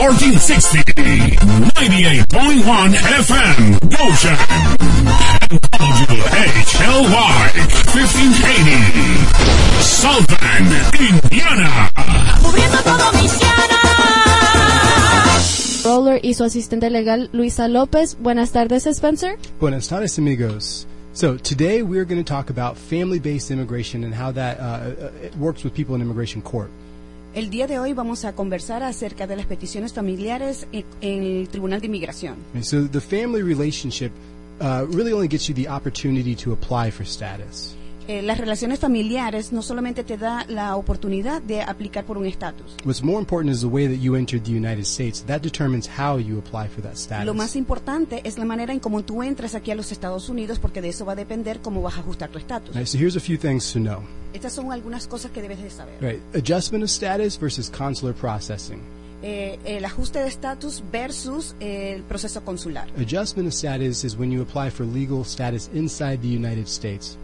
1460, 98.1 FM, Goshen, and WHLY, 1580, Southern Indiana. Cubriendo todo Misiana. Roller y su asistente legal, Luisa López. Buenas tardes, Spencer. Buenas tardes, amigos. So today we're going to talk about family-based immigration and how that it works with people in immigration court. El día de hoy vamos a conversar acerca de las peticiones familiares en el Tribunal de Inmigración. And so the family relationship really only gets you the opportunity to apply for status. Las relaciones familiares no solamente te da la oportunidad de aplicar por un estatus. What's more important is the way that you entered the United States. That determines how you apply for that status. Lo más importante es la manera en cómo tú entras aquí a los Estados Unidos, porque de eso va a depender cómo vas a ajustar tu estatus. Right, so here's a few things to know. Estas son algunas cosas que debes de saber. Right, adjustment of status versus consular processing. El ajuste de estatus versus el proceso consular. Adjustment of status is when you apply for legal status inside the United States.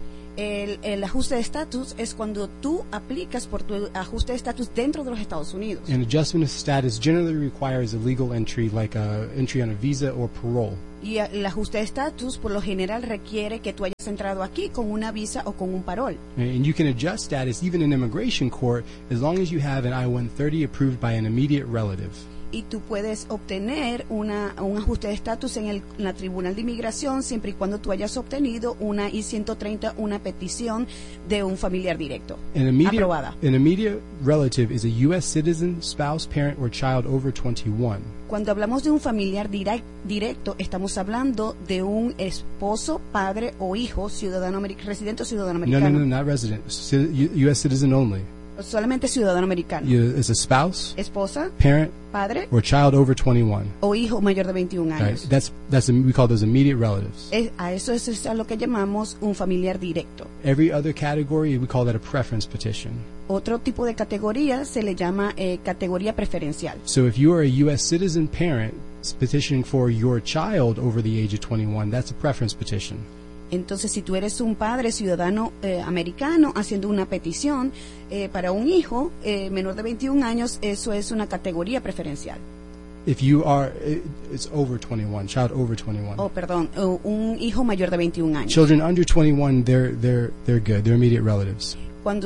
El ajuste de estatus es cuando tú aplicas por tu ajuste de estatus dentro de los Estados Unidos. And adjustment of status generally requires a legal entry, like a entry on a visa or parole. Y el ajuste de estatus por lo general requiere que tú hayas entrado aquí con una visa o con un parol. And you can adjust status even in immigration court as long as you have an I-130 approved by an immediate relative. Y tú puedes obtener un ajuste de estatus en la Tribunal de Inmigración siempre y cuando tú hayas obtenido una I-130, una petición de un familiar directo aprobada. An immediate relative is a U.S. citizen, spouse, parent, or child over 21. Cuando hablamos de un familiar directo, estamos hablando de un esposo, padre o hijo, residente o ciudadano americano. No, not resident. U.S. citizen only. Solamente ciudadano americano. Is a spouse, esposa, parent, padre, or child over 21. O hijo mayor de 21 años. Right. We call those immediate relatives. A eso es a lo que llamamos un familiar directo. Every other category, we call that a preference petition. Otro tipo de categoría se le llama categoría preferencial. So if you are a U.S. citizen parent petitioning for your child over the age of 21, that's a preference petition. Entonces, si tú eres un padre ciudadano americano haciendo una petición para un hijo menor de 21 años, eso es una categoría preferencial. If you are, it's over 21, child over 21. Oh, perdón, un hijo mayor de 21 años. Children under 21, they're good. They're immediate relatives. Cuando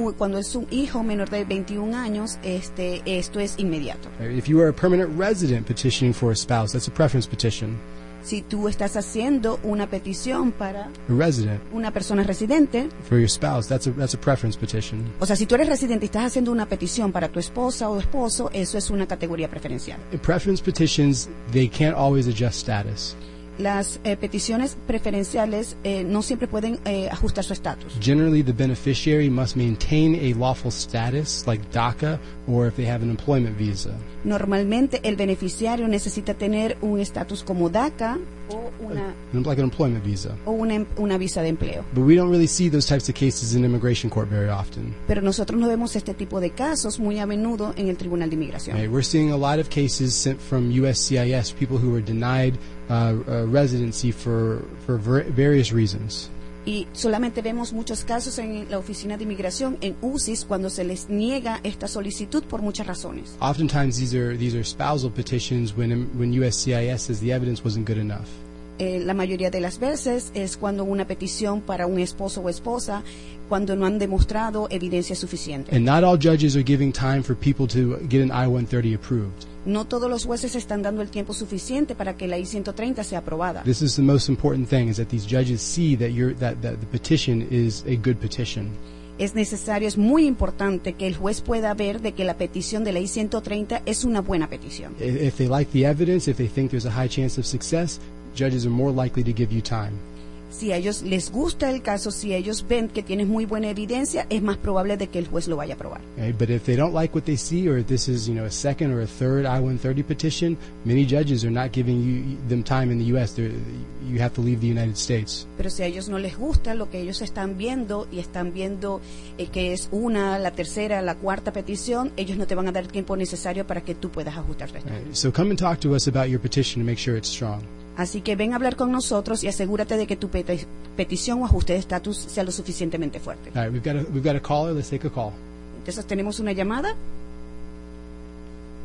es un hijo menor de 21 años, esto es inmediato. If you are a permanent resident petitioning for a spouse, that's a preference petition. Si tú estás haciendo una petición para una persona residente, for your spouse, that's a preference petition. O sea, si tú eres residente y estás haciendo una petición para tu esposa o esposo, eso es una categoría preferencial. In preference petitions, they can't always adjust status. Las peticiones preferenciales no siempre pueden ajustar su estatus. Generally, the beneficiary must maintain a lawful status, like DACA, or if they have an employment visa. Normalmente, el beneficiario necesita tener un estatus como DACA o like an employment visa. O una visa de empleo. But we don't really see those types of cases in immigration court very often. Pero nosotros no vemos este tipo de casos muy a menudo en el Tribunal de Inmigración. We're seeing a lot of cases sent from USCIS, people who were denied residency for various reasons. Y solamente vemos muchos casos en la Oficina de Inmigración, en UCIS, cuando se les niega esta solicitud por muchas razones. Oftentimes these are spousal petitions when USCIS says the evidence wasn't good enough. La mayoría de las veces es cuando una petición para un esposo o esposa, cuando no han demostrado evidencia suficiente. And not all judges are giving time for people to get an I-130 approved. No todos los jueces están dando el tiempo suficiente para que la I-130 sea aprobada. This is the most important thing, is that these judges see that the petition is a good petition. Es muy importante que el juez pueda ver de que la petición de la I-130 es una buena petición. If they like the evidence, if they think there's a high chance of success, judges are more likely to give you time. Si a ellos les gusta el caso, si ellos ven que tienes muy buena evidencia, es más probable de que el juez lo vaya a aprobar. But if they don't like what they see, or if this is, a second or a third I-130 petition, many judges are not giving them time in the U.S. You have to leave the United States. Pero si a ellos no les gusta lo que ellos están viendo y están viendo que es la tercera, la cuarta petición, ellos no te van a dar el tiempo necesario para que tú puedas ajustarte. So come and talk to us about your petition to make sure it's strong. Así que ven a hablar con nosotros y asegúrate de que tu petición o ajuste de estatus sea lo suficientemente fuerte. All right, we've got a caller. Let's take a call. Entonces tenemos una llamada.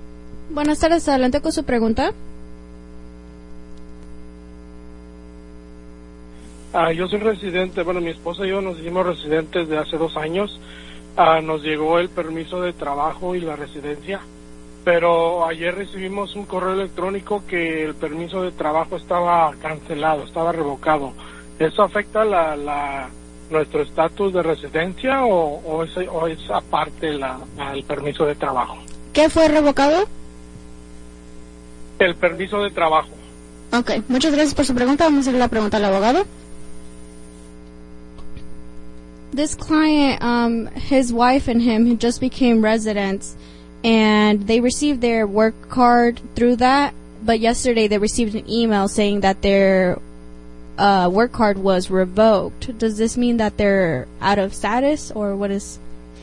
Buenas tardes, adelante con su pregunta. Yo soy residente, bueno, mi esposa y yo nos hicimos residentes de hace 2 años. Nos llegó el permiso de trabajo y la residencia, pero ayer recibimos un correo electrónico que el permiso de trabajo estaba cancelado, estaba revocado. ¿Eso afecta nuestro estatus de residencia o es aparte el permiso de trabajo? ¿Qué fue revocado? El permiso de trabajo. Ok, muchas gracias por su pregunta. Vamos a hacer la pregunta al abogado. This client, his wife and him just became residents, and they received their work card through that, but yesterday they received an email saying that their work card was revoked. Does this mean that they're out of status, or what is...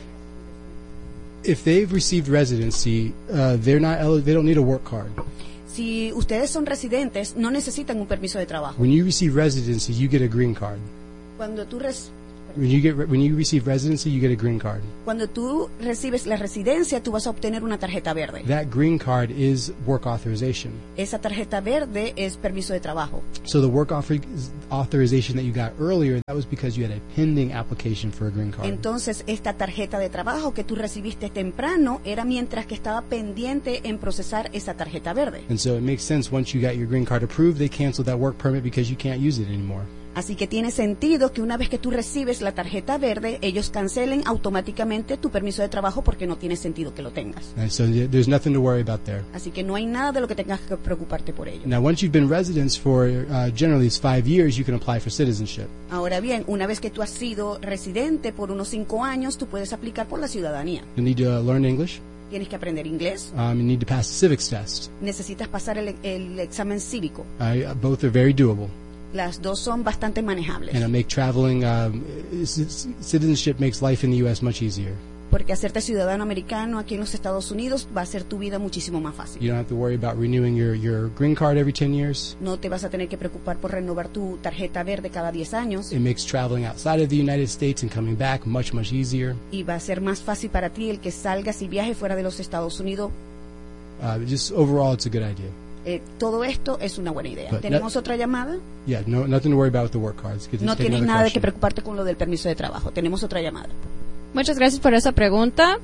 If they've received residency, they don't need a work card. Si ustedes son residentes, no necesitan un permiso de trabajo. When you receive residency, you get a green card. Cuando tú When you receive residency, you get a green card. Cuando tú recibes la residencia, tú vas a obtener una tarjeta verde. That green card is work authorization. Esa tarjeta verde es permiso de trabajo. So the work authorization that you got earlier, that was because you had a pending application for a green card. Entonces, esta tarjeta de trabajo que tú recibiste temprano era mientras que estaba pendiente en procesar esa tarjeta verde. And so it makes sense once you got your green card approved, they canceled that work permit because you can't use it anymore. Así que tiene sentido que una vez que tú recibes la tarjeta verde, ellos cancelen automáticamente tu permiso de trabajo porque no tiene sentido que lo tengas. And so there's nothing to worry about there. Así que no hay nada de lo que tengas que preocuparte por ello. Now, once you've been residents for generally it's 5 years, you can apply for citizenship. Ahora bien, una vez que tú has sido residente por unos 5 años, tú puedes aplicar por la ciudadanía. You need to learn English. Tienes que aprender inglés. You need to pass the civics test. Necesitas pasar el examen cívico. Both are very doable. Las dos son bastante manejables. And make traveling, citizenship makes life in the U.S. much easier. Porque hacerte ciudadano americano aquí en los Estados Unidos va a hacer tu vida muchísimo más fácil. You don't have to worry about renewing your green card every 10 years. No te vas a tener que preocupar por renovar tu tarjeta verde cada 10 años. It makes traveling outside of the United States and coming back much easier. Y va a ser más fácil para ti el que salgas y viajes fuera de los Estados Unidos. Just overall, it's a good idea. Todo esto es una buena idea. ¿Tenemos otra llamada? Yeah, nothing to worry about with the work cards. No tienes nada de que preocuparte con lo del permiso de trabajo. Tenemos otra llamada. Muchas gracias por esa pregunta.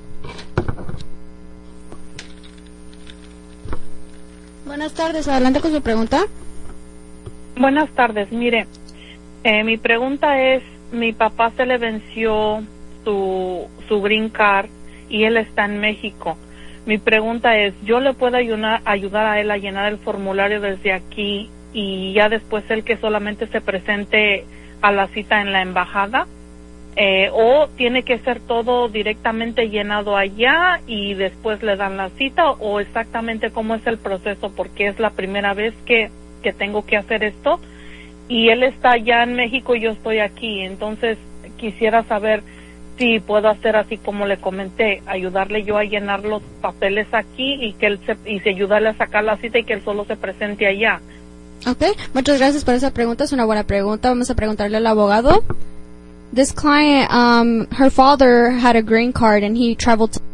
Buenas tardes, adelante con su pregunta. Buenas tardes, mire, mi pregunta es, mi papá se le venció su green card y él está en México. Mi pregunta es, ¿yo le puedo ayudar a él a llenar el formulario desde aquí y ya después él que solamente se presente a la cita en la embajada? ¿O tiene que ser todo directamente llenado allá y después le dan la cita? ¿O exactamente cómo es el proceso? Porque es la primera vez que tengo que hacer esto y él está allá en México y yo estoy aquí. Entonces quisiera saber si puedo hacer así como le comenté, ayudarle yo a llenar los papeles aquí y que él y ayudarle a sacar la cita y que él solo se presente allá. Okay, muchas gracias por esa pregunta, es una buena pregunta. Vamos a preguntarle al abogado. This client, her father had a green card and he traveled to